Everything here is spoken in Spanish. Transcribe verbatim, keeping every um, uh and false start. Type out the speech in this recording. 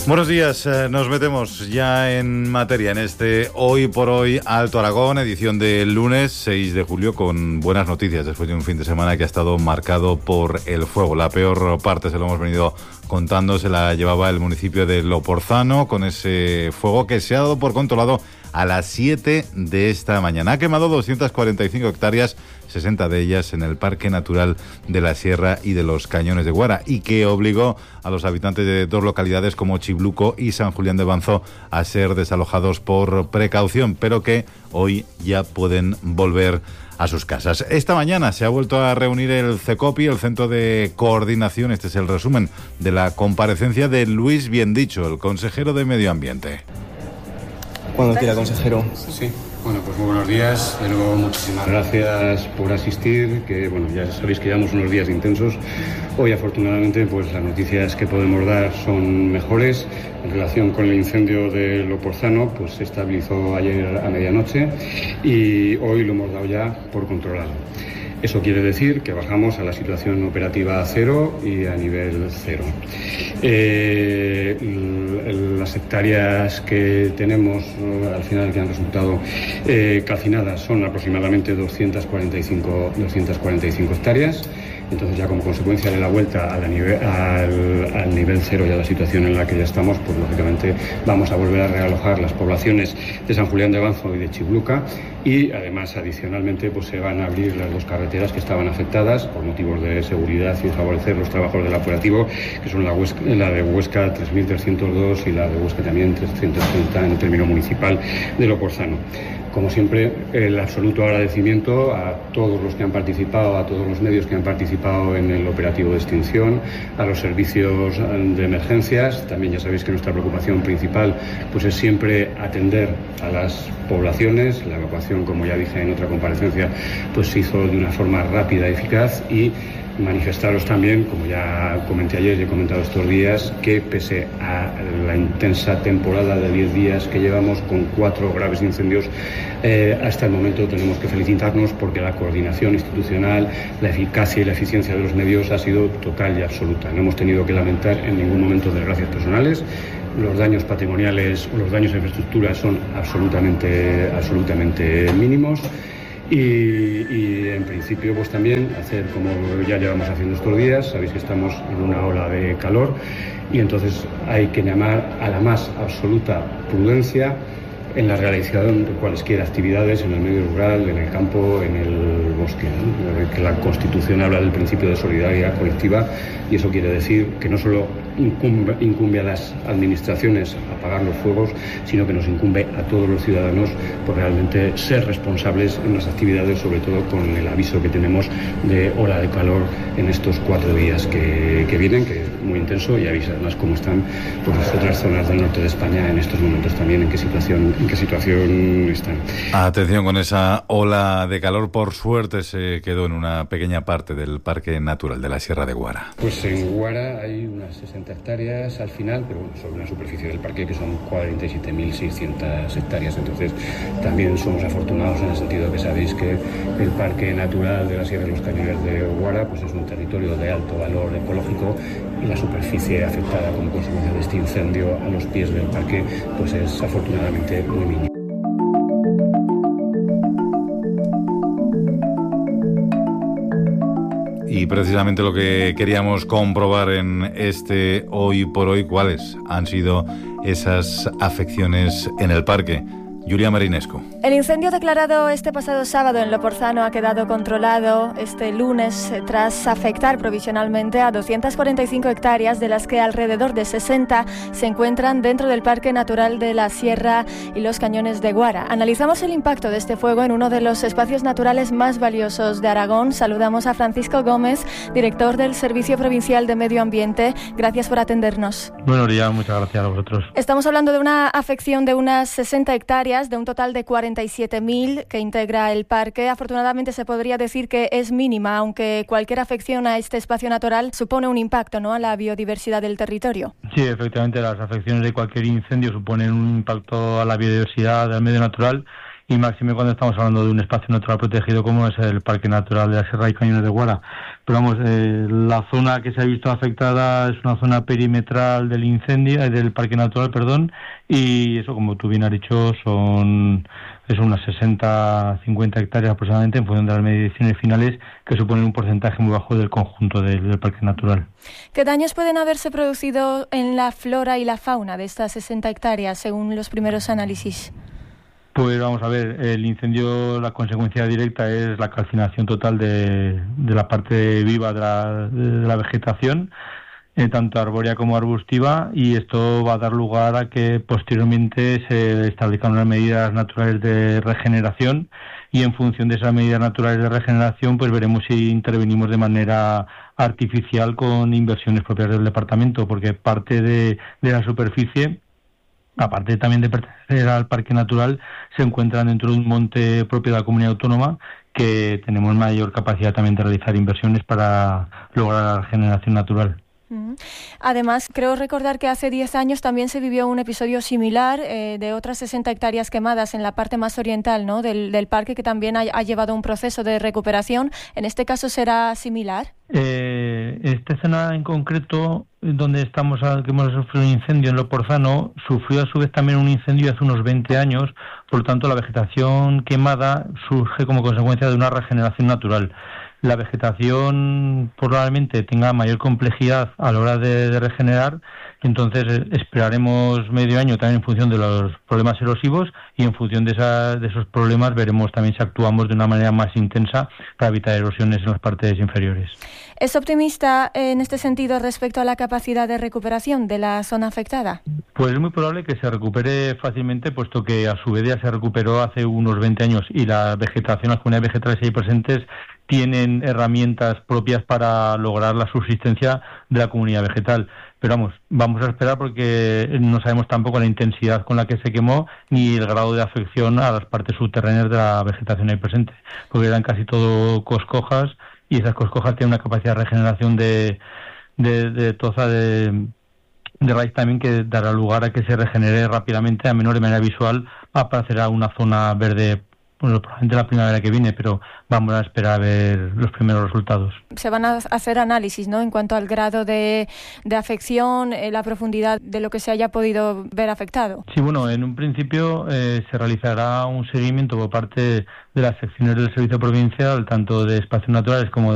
Buenos días, eh, nos metemos ya en materia en este Hoy por Hoy Alto Aragón, edición del lunes seis de julio, con buenas noticias después de un fin de semana que ha estado marcado por el fuego. La peor parte, se lo hemos venido contando, se la llevaba el municipio de Loporzano, con ese fuego que se ha dado por controlado a las siete de esta mañana. Ha quemado doscientas cuarenta y cinco hectáreas, sesenta de ellas en el Parque Natural de la Sierra y de los Cañones de Guara, y que obligó a los habitantes de dos localidades como Chibluco y San Julián de Banzo a ser desalojados por precaución, pero que hoy ya pueden volver a sus casas. Esta mañana se ha vuelto a reunir el CECOPI, el Centro de Coordinación. Este es el resumen de la comparecencia de Luis Biendicho, el consejero de Medio Ambiente. Cuando quiera, consejero. Sí, bueno, pues muy buenos días. De nuevo, muchísimas gracias por asistir, que bueno, ya sabéis que llevamos unos días intensos. Hoy, afortunadamente, pues las noticias que podemos dar son mejores. En relación con el incendio de Loporzano, pues se estabilizó ayer a medianoche y hoy lo hemos dado ya por controlado. Eso quiere decir que bajamos a la situación operativa a cero y a nivel cero. Eh, las hectáreas que tenemos al final que han resultado eh, calcinadas son aproximadamente doscientas cuarenta y cinco hectáreas. Entonces, ya como consecuencia de la vuelta a la nivel, al, al nivel cero y a la situación en la que ya estamos, pues lógicamente vamos a volver a realojar las poblaciones de San Julián de Banzo y de Chibluca, y además adicionalmente pues se van a abrir las dos carreteras que estaban afectadas por motivos de seguridad y de favorecer los trabajos del apurativo, que son la, Huesca, la de Huesca tres mil trescientos dos y la de Huesca también trescientos treinta en el término municipal de Loporzano. Como siempre, el absoluto agradecimiento a todos los que han participado, a todos los medios que han participado en el operativo de extinción, a los servicios de emergencias. También ya sabéis que nuestra preocupación principal pues es siempre atender a las poblaciones. La evacuación, como ya dije en otra comparecencia, pues se hizo de una forma rápida y eficaz, y manifestaros también, como ya comenté ayer y he comentado estos días, que pese a la intensa temporada de diez días que llevamos con cuatro graves incendios, eh, hasta el momento tenemos que felicitarnos porque la coordinación institucional, la eficacia y la eficiencia de los medios ha sido total y absoluta. No hemos tenido que lamentar en ningún momento desgracias personales. Los daños patrimoniales o los daños a infraestructura son absolutamente, absolutamente mínimos. Y, y en principio pues también hacer como ya llevamos haciendo estos días. Sabéis que estamos en una ola de calor y entonces hay que llamar a la más absoluta prudencia en la realización de cualesquiera actividades en el medio rural, en el campo, en el bosque, ¿no? Que la Constitución habla del principio de solidaridad colectiva, y eso quiere decir que no solo incumbe, incumbe a las administraciones apagar los fuegos, sino que nos incumbe a todos los ciudadanos por realmente ser responsables en las actividades, sobre todo con el aviso que tenemos de ola de calor en estos cuatro días que, que vienen, que es muy intenso, y avisa además cómo están pues, las otras zonas del norte de España en estos momentos también, en qué situación en qué situación están. Atención con esa ola de calor. Por suerte se quedó en una pequeña parte del Parque Natural de la Sierra de Guara. Pues en Guara hay unas sesenta hectáreas al final, pero bueno, sobre una superficie del parque que son cuarenta y siete mil seiscientas hectáreas. Entonces también somos afortunados en el sentido que sabéis que el Parque Natural de la Sierra de los Cañones de Guara pues es un territorio de alto valor ecológico, y la superficie afectada como consecuencia de este incendio a los pies del parque pues es afortunadamente muy mínima. Y precisamente lo que queríamos comprobar en este Hoy por Hoy, cuáles han sido esas afecciones en el parque. Julia Marinescu. El incendio declarado este pasado sábado en Loporzano ha quedado controlado este lunes tras afectar provisionalmente a doscientas cuarenta y cinco hectáreas, de las que alrededor de sesenta se encuentran dentro del Parque Natural de la Sierra y los Cañones de Guara. Analizamos el impacto de este fuego en uno de los espacios naturales más valiosos de Aragón. Saludamos a Francisco Gómez, director del Servicio Provincial de Medio Ambiente. Gracias por atendernos. Buenos días, muchas gracias a vosotros. Estamos hablando de una afección de unas sesenta hectáreas, de un total de cuarenta y siete mil que integra el parque. Afortunadamente se podría decir que es mínima, aunque cualquier afección a este espacio natural supone un impacto, ¿no?, a la biodiversidad del territorio. Sí, efectivamente, las afecciones de cualquier incendio suponen un impacto a la biodiversidad del medio natural, y máxime cuando estamos hablando de un espacio natural protegido como es el Parque Natural de la Sierra y Cañones de Guara. Pero vamos, eh, la zona que se ha visto afectada es una zona perimetral del incendio, eh, del Parque Natural, perdón, y eso, como tú bien has dicho, son es unas sesenta, cincuenta hectáreas aproximadamente en función de las mediciones finales, que suponen un porcentaje muy bajo del conjunto del, del Parque Natural. ¿Qué daños pueden haberse producido en la flora y la fauna de estas sesenta hectáreas, según los primeros análisis? Pues vamos a ver, el incendio, la consecuencia directa es la calcinación total de, de la parte viva de la, de la vegetación, eh, tanto arbórea como arbustiva, y esto va a dar lugar a que posteriormente se establezcan unas medidas naturales de regeneración, y en función de esas medidas naturales de regeneración pues veremos si intervenimos de manera artificial con inversiones propias del departamento, porque parte de, de la superficie, aparte también de pertenecer al Parque Natural, se encuentran dentro de un monte propio de la comunidad autónoma, que tenemos mayor capacidad también de realizar inversiones para lograr la regeneración natural. Además, creo recordar que hace diez años también se vivió un episodio similar eh, de otras sesenta hectáreas quemadas en la parte más oriental, ¿no?, del, del parque, que también ha, ha llevado un proceso de recuperación. ¿En este caso será similar? Eh, esta zona en concreto, donde estamos, que hemos sufrido un incendio en Loporzano, sufrió a su vez también un incendio hace unos veinte años, por lo tanto la vegetación quemada surge como consecuencia de una regeneración natural. La vegetación probablemente tenga mayor complejidad a la hora de, de regenerar, entonces esperaremos medio año también en función de los problemas erosivos, y en función de, esa, de esos problemas veremos también si actuamos de una manera más intensa para evitar erosiones en las partes inferiores. ¿Es optimista en este sentido respecto a la capacidad de recuperación de la zona afectada? Pues es muy probable que se recupere fácilmente, puesto que a su vez ya se recuperó hace unos veinte años, y la vegetación, las comunidades vegetales ahí presentes tienen herramientas propias para lograr la subsistencia de la comunidad vegetal. Pero vamos, vamos a esperar, porque no sabemos tampoco la intensidad con la que se quemó ni el grado de afección a las partes subterráneas de la vegetación ahí presente, porque eran casi todo coscojas, y esas coscojas tienen una capacidad de regeneración de, de, de toza de, de raíz también, que dará lugar a que se regenere rápidamente, a menor de manera visual, aparecerá una zona verde, bueno, probablemente la primavera que viene, pero vamos a esperar a ver los primeros resultados. Se van a hacer análisis, ¿no?, en cuanto al grado de, de afección, eh, la profundidad de lo que se haya podido ver afectado. Sí, bueno, en un principio eh, se realizará un seguimiento por parte de las secciones del Servicio Provincial, tanto de Espacios Naturales como